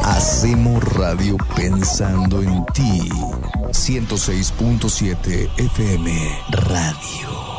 Hacemos radio pensando en ti. 106.7 FM Radio.